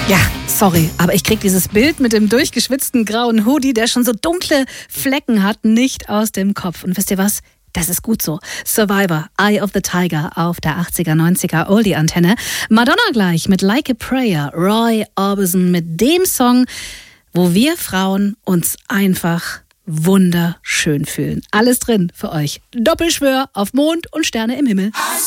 Ja, sorry, aber ich krieg dieses Bild mit dem durchgeschwitzten grauen Hoodie, der schon so dunkle Flecken hat, nicht aus dem Kopf. Und wisst ihr was? Das ist gut so. Survivor, Eye of the Tiger auf der 80er, 90er Oldie-Antenne. Madonna gleich mit Like a Prayer. Roy Orbison mit dem Song, wo wir Frauen uns einfach wunderschön fühlen. Alles drin für euch. Doppelschwör auf Mond und Sterne im Himmel.